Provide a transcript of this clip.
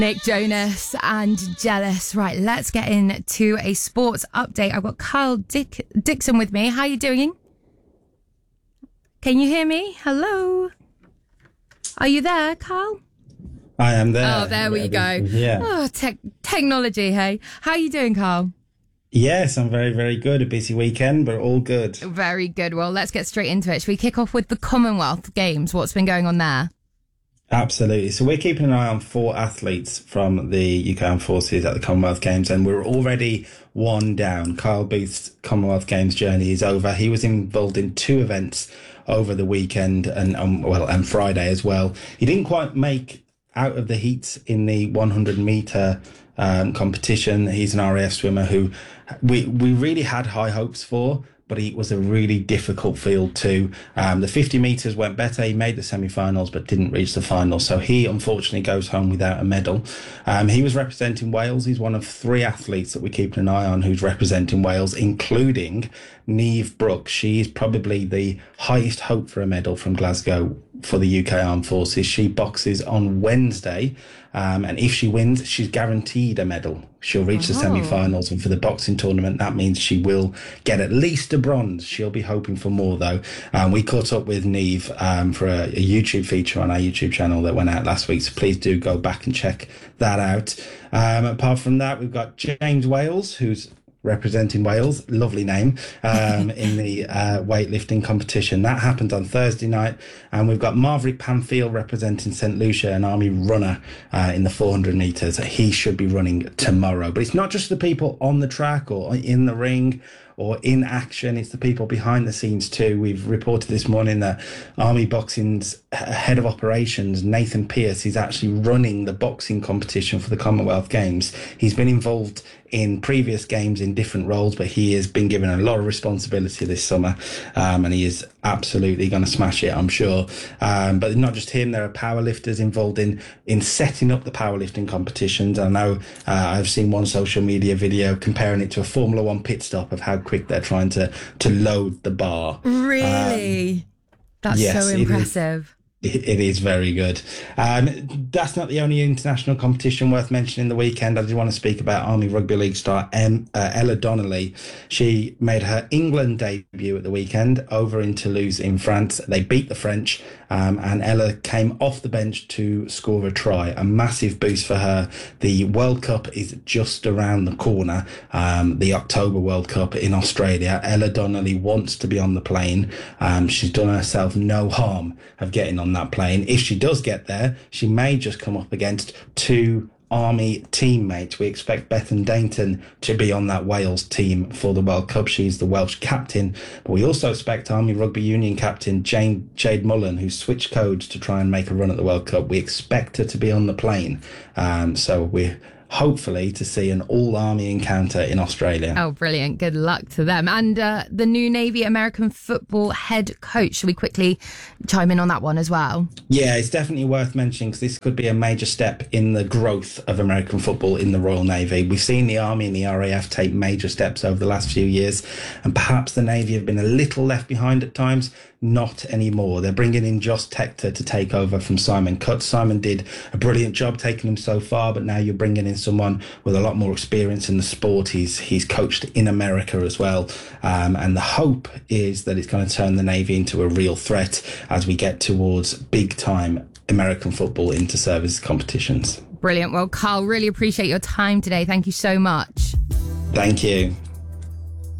Nick Jonas and Jealous. Right, let's get into a sports update. I've got Kyle Dixon with me. How are you doing? Can you hear me? Hello? Are you there, Kyle? I am there. Oh, there we go. Yeah. Oh, technology, hey. How are you doing, Kyle? Yes, I'm very, very good. A busy weekend, but all good. Very good. Well, let's get straight into it. Should we kick off with the Commonwealth Games? What's been going on there? Absolutely. So we're keeping an eye on 4 athletes from the UK Armed Forces at the Commonwealth Games, and we're already one down. Kyle Booth's Commonwealth Games journey is over. He was involved in 2 events over the weekend and Friday as well. He didn't quite make out of the heats in the 100 metre competition. He's an RAF swimmer who we really had high hopes for, but it was a really difficult field too. The 50 metres went better. He made the semi-finals, but didn't reach the final. So he unfortunately goes home without a medal. He was representing Wales. He's one of 3 athletes that we're keeping an eye on who's representing Wales, including Niamh Brooks. She is probably the highest hope for a medal from Glasgow for the UK Armed Forces. She boxes on Wednesday. And if she wins, she's guaranteed a medal. She'll reach the semi-finals, and for the boxing tournament, that means she will get at least a bronze. She'll be hoping for more, though. We caught up with Niamh for a YouTube feature on our YouTube channel that went out last week, so please do go back and check that out. Apart from that, we've got James Wales, who's representing Wales, lovely name, in the weightlifting competition. That happened on Thursday night. And we've got Maverick Pamphile representing St. Lucia, an Army runner in the 400 metres. He should be running tomorrow. But it's not just the people on the track or in the ring or in action, it's the people behind the scenes too. We've reported this morning that Army Boxing's head of operations, Nathan Pearce, is actually running the boxing competition for the Commonwealth Games. He's been involved in previous games in different roles, but he has been given a lot of responsibility this summer, and he is absolutely going to smash it, I'm sure. But not just him, there are powerlifters involved in setting up the powerlifting competitions. I know I've seen one social media video comparing it to a Formula One pit stop of how quick they're trying to load the bar. Really? That's yes, so impressive. It is very good. That's not the only international competition worth mentioning the weekend. I do want to speak about Army Rugby League star Ella Donnelly. She made her England debut at the weekend over in Toulouse in France. They beat the French, and Ella came off the bench to score a try. A massive boost for her. The World Cup is just around the corner, the October World Cup in Australia. Ella Donnelly wants to be on the plane. She's done herself no harm of getting on that plane. If she does get there, she may just come up against 2 Army teammates. We expect Bethan Dainton to be on that Wales team for the World Cup. She's the Welsh captain. But we also expect Army Rugby Union captain Jade Mullen, who switched codes to try and make a run at the World Cup. We expect her to be on the plane. So we're hopefully to see an all-Army encounter in Australia. Oh, brilliant. Good luck to them. And the new Navy American football head coach, should we quickly chime in on that one as well? Yeah, it's definitely worth mentioning because this could be a major step in the growth of American football in the Royal Navy. We've seen the Army and the RAF take major steps over the last few years, and perhaps the Navy have been a little left behind at times. Not anymore. They're bringing in Josh Tector to take over from Simon Cutts. Simon did a brilliant job taking him so far, but now you're bringing in someone with a lot more experience in the sport. He's coached in America as well. And the hope is that it's going to turn the Navy into a real threat as we get towards big time American football inter-service competitions. Brilliant. Well, Carl, really appreciate your time today. Thank you so much. Thank you.